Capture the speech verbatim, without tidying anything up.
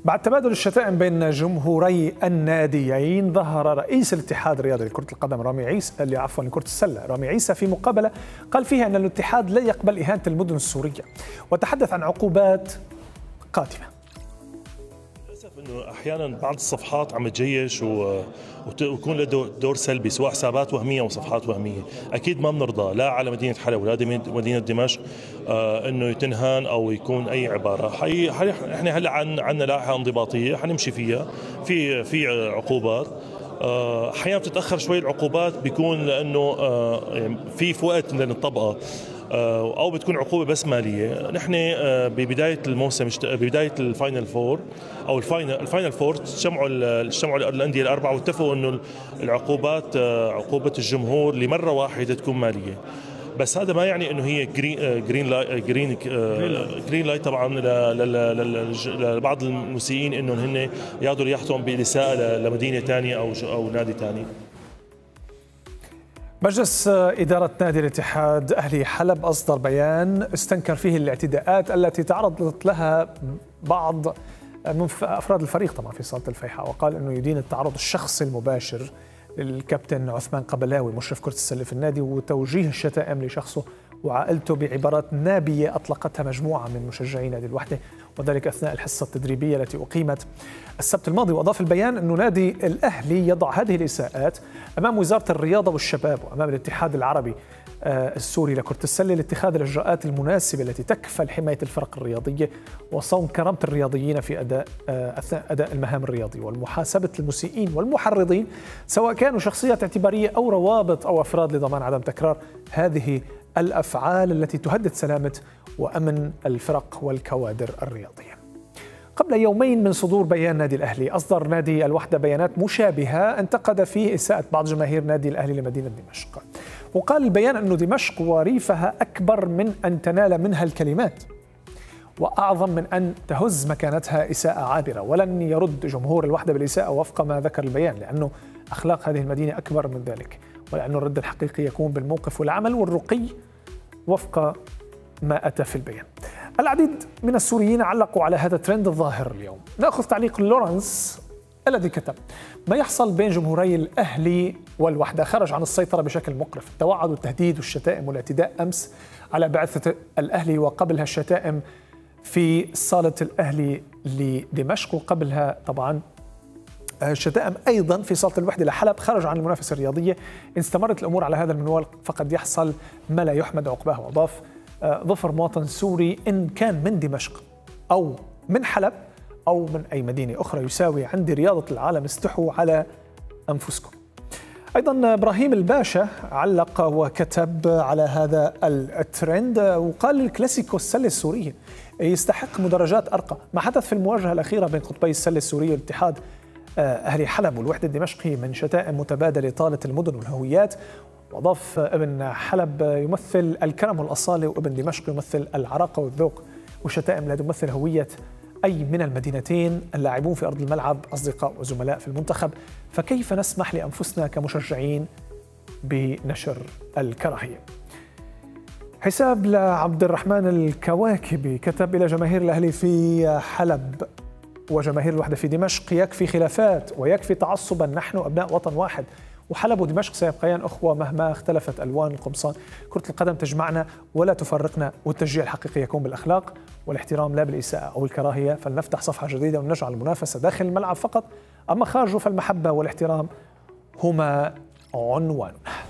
بعد تبادل الشتائم بين جمهوري الناديين، ظهر رئيس الاتحاد الرياضي لكرة القدم رامي عيسى اللي عفوا لكرة السلة رامي عيسى في مقابلة قال فيها أن الاتحاد لا يقبل إهانة المدن السورية، وتحدث عن عقوبات قادمة. للأسف أنه أحيانا بعض الصفحات عم تجيش ويكون له دور سلبي، سواء حسابات وهمية أو صفحات وهمية. أكيد ما بنرضى لا على مدينة حلب ولا مدينة دمشق آه أنه يتنهان أو يكون أي عبارة. حقيقي إحنا هلا عن عنا لائحة انضباطية حنمشي فيها، في في عقوبات. أحيانا آه بتتأخر شوي العقوبات، بيكون لأنه آه في في وقت بدنا نطبقها، أو بتكون عقوبة بس مالية. نحن ببداية الموسم ببداية الفاينل فور أو الفاينل الفاينل فور اجتمعوا اجتمعوا الأندية الأربعة واتفقوا إنه العقوبات عقوبة الجمهور لمرة واحدة تكون مالية. بس هذا ما يعني انه هي جرين جرين لايت جرين جرين لايت طبعا لبعض المسيئين انه هن ياخذوا رياحتهم بالاساءة لمدينة ثانية او او نادي ثاني. مجلس إدارة نادي الاتحاد أهلي حلب أصدر بيان استنكر فيه الاعتداءات التي تعرضت لها بعض من أفراد الفريق طبعا في صالة الفيحاء، وقال أنه يدين التعرض الشخصي المباشر للكابتن عثمان قبلاوي مشرف كرة السلة في النادي وتوجيه الشتائم لشخصه وعائلته بعبارات نابية أطلقتها مجموعة من مشجعي نادي الوحدة، وذلك أثناء الحصة التدريبية التي أقيمت السبت الماضي. وأضاف البيان أن نادي الأهلي يضع هذه الإساءات أمام وزارة الرياضة والشباب وأمام الاتحاد العربي السوري لكرة السلة لاتخاذ الإجراءات المناسبة التي تكفل حماية الفرق الرياضية وصون كرامة الرياضيين في أداء أثناء أداء المهام الرياضية، والمحاسبة المسيئين والمحرضين سواء كانوا شخصيات اعتبارية أو روابط أو أفراد لضمان عدم تكرار هذه الأفعال التي تهدد سلامة وأمن الفرق والكوادر الرياضية. قبل يومين من صدور بيان نادي الأهلي، أصدر نادي الوحدة بيانات مشابهة انتقد فيه إساءة بعض جماهير نادي الأهلي لمدينة دمشق، وقال البيان أن دمشق وريفها أكبر من أن تنال منها الكلمات وأعظم من أن تهز مكانتها إساءة عابرة، ولن يرد جمهور الوحدة بالإساءة وفق ما ذكر البيان، لأنه أخلاق هذه المدينة أكبر من ذلك، ولأن الرد الحقيقي يكون بالموقف والعمل والرقي وفق ما أتى في البيان. العديد من السوريين علقوا على هذا الترند الظاهر اليوم. نأخذ تعليق لورنس الذي كتب: ما يحصل بين جمهوري الأهلي والوحدة خرج عن السيطرة بشكل مقرف. التوعد والتهديد والشتائم والاعتداء أمس على بعثة الأهلي، وقبلها الشتائم في صالة الأهلي لدمشق، وقبلها طبعا الشتائم أيضا في صالة الوحدة لحلب، خرج عن المنافسة الرياضية. إن استمرت الأمور على هذا المنوال فقد يحصل ما لا يحمد عقباه. وأضاف: ظفر مواطن سوري إن كان من دمشق أو من حلب أو من أي مدينة أخرى يساوي عندي رياضة العالم، استحوا على أنفسكم. أيضا إبراهيم الباشا علق وكتب على هذا الترند وقال: الكلاسيكو السلة السورية يستحق مدرجات أرقى. ما حدث في المواجهة الأخيرة بين قطبي السلة السورية والاتحاد أهلي حلب والوحدة الدمشقي من شتائم متبادلة طالت المدن والهويات. وأضاف: ابن حلب يمثل الكرم والأصالة، وابن دمشق يمثل العراقة والذوق، والشتائم لا تمثل هوية أي من المدينتين. اللاعبون في أرض الملعب أصدقاء وزملاء في المنتخب، فكيف نسمح لأنفسنا كمشجعين بنشر الكراهية؟ حساب لعبد الرحمن الكواكبي كتب: إلى جماهير الأهلي في حلب وجماهير الوحدة في دمشق، يكفي خلافات ويكفي تعصبا، نحن أبناء وطن واحد، وحلب ودمشق سيبقيان أخوة مهما اختلفت ألوان القمصان. كرة القدم تجمعنا ولا تفرقنا، والتشجيع الحقيقي يكون بالأخلاق والاحترام لا بالإساءة أو الكراهية. فلنفتح صفحة جديدة ونجعل المنافسة داخل الملعب فقط، أما خارجه فالمحبة والاحترام هما عنوان.